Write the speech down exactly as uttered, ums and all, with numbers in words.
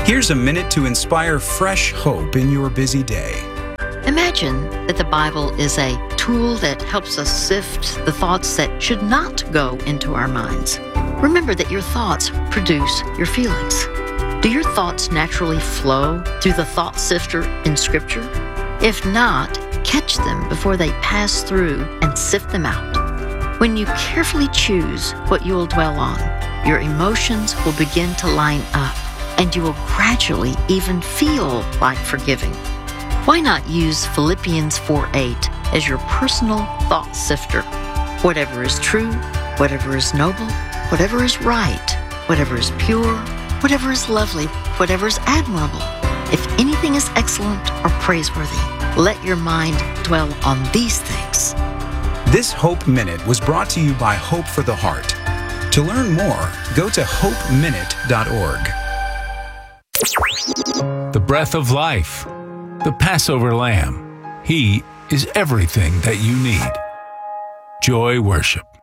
Here's a minute to inspire fresh hope in your busy day. Imagine that the Bible is a tool that helps us sift the thoughts that should not go into our minds. Remember that your thoughts produce your feelings. Do your thoughts naturally flow through the thought sifter in Scripture? If not, catch them before they pass through and sift them out. When you carefully choose what you will dwell on, your emotions will begin to line up, and you will gradually even feel like forgiving. Why not use Philippians four eight as your personal thought sifter? Whatever is true, whatever is noble, whatever is right, whatever is pure, whatever is lovely, whatever is admirable, if anything is excellent or praiseworthy, let your mind dwell on these things. This Hope Minute was brought to you by Hope for the Heart. To learn more, go to hope minute dot org. The breath of life, the Passover Lamb. He is everything that you need. Joy Worship.